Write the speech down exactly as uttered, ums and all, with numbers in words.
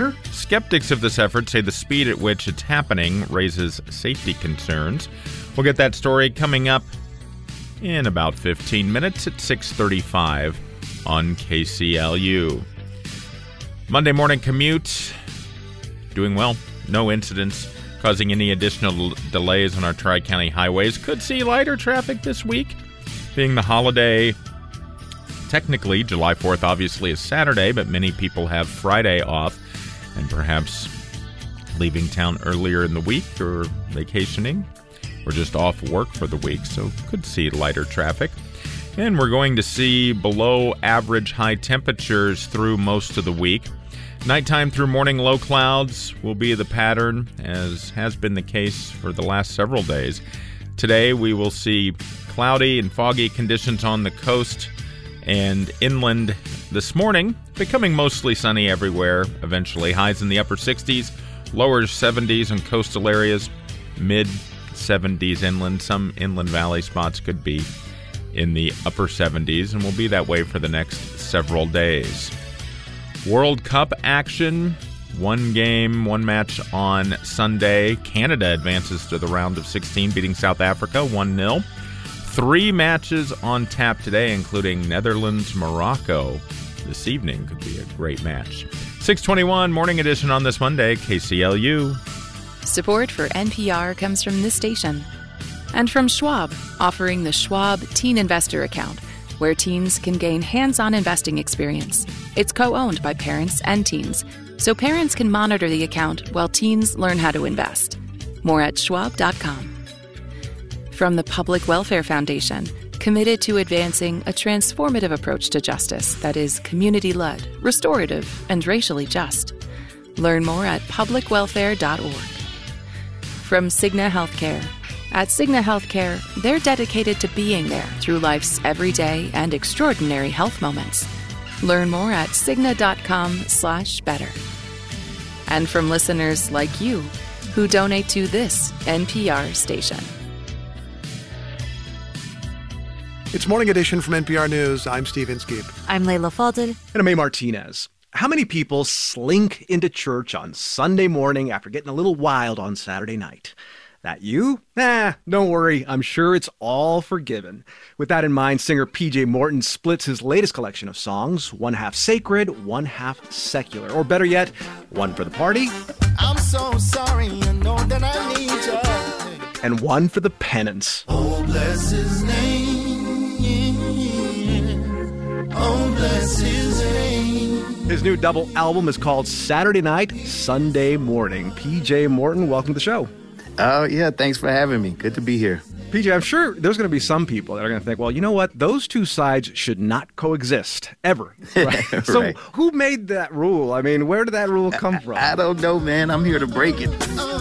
better? Skeptics of this effort say the speed at which it's happening raises safety concerns. We'll get that story coming up in about fifteen minutes at six thirty-five on K C L U. Monday morning commute, doing well. No incidents causing any additional delays on our Tri-County highways. Could see lighter traffic this week, being the holiday. Technically, July fourth obviously is Saturday, but many people have Friday off and perhaps leaving town earlier in the week or vacationing or just off work for the week, so could see lighter traffic. And we're going to see below average high temperatures through most of the week. Nighttime through morning low clouds will be the pattern, as has been the case for the last several days. Today we will see cloudy and foggy conditions on the coast and inland this morning, becoming mostly sunny everywhere eventually. Highs in the upper sixties, lower seventies in coastal areas, mid seventies inland. Some inland valley spots could be in the upper seventies, and will be that way for the next several days. World Cup action. One game, one match on Sunday. Canada advances to the round of sixteen, beating South Africa one nil. Three matches on tap today, including Netherlands-Morocco. This evening could be a great match. six twenty-one, Morning Edition on this Monday, K C L U. Support for N P R comes from this station and from Schwab, offering the Schwab Teen Investor Account, where teens can gain hands-on investing experience. It's co-owned by parents and teens, so parents can monitor the account while teens learn how to invest. More at schwab dot com. From the Public Welfare Foundation, committed to advancing a transformative approach to justice that is community-led, restorative, and racially just. Learn more at public welfare dot org. From Cigna Healthcare. At Cigna Healthcare, they're dedicated to being there through life's everyday and extraordinary health moments. Learn more at cigna dot com slash better. And from listeners like you, who donate to this N P R station. It's Morning Edition from N P R News. I'm Steve Inskeep. I'm Layla Fadel. And I'm May Martinez. How many people slink into church on Sunday morning after getting a little wild on Saturday night? That you? Nah, don't worry. I'm sure it's all forgiven. With that in mind, singer P J Morton splits his latest collection of songs, one half sacred, one half secular. Or better yet, one for the party. I'm so sorry, you know that I need you. And one for the penance. Oh, bless his name. Oh, bless his name. His new double album is called Saturday Night, Sunday Morning. P J Morton, welcome to the show. Oh, yeah, thanks for having me. Good to be here. P J, I'm sure there's going to be some people that are going to think, well, you know what? Those two sides should not coexist, ever. Right? Right. So who made that rule? I mean, where did that rule come from? I, I don't know, man. I'm here to break it.